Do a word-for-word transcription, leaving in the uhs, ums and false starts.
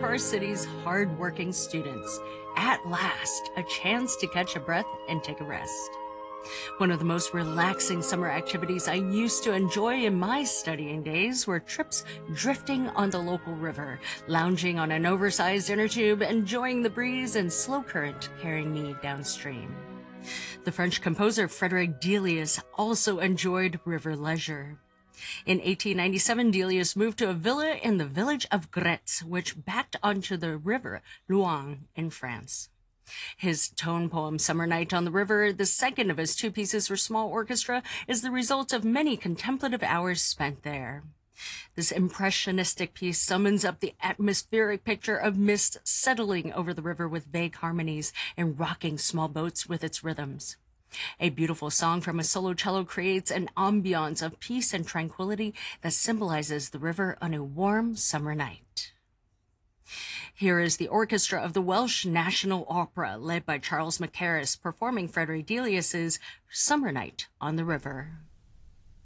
of our city's hardworking students. At last, a chance to catch a breath and take a rest. One of the most relaxing summer activities I used to enjoy in my studying days were trips drifting on the local river, lounging on an oversized inner tube, enjoying the breeze and slow current carrying me downstream. The French composer Frédéric Delius also enjoyed river leisure. In eighteen ninety-seven, Delius moved to a villa in the village of Gretz, which backed onto the river Loing in France. His tone poem Summer Night on the River, the second of his two pieces for small orchestra, is the result of many contemplative hours spent there. This impressionistic piece summons up the atmospheric picture of mist settling over the river with vague harmonies and rocking small boats with its rhythms. A beautiful song from a solo cello creates an ambiance of peace and tranquility that symbolizes the river on a warm summer night. Here is the orchestra of the Welsh National Opera, led by Charles Mackerras, performing Frédéric Delius's Summer Night on the River.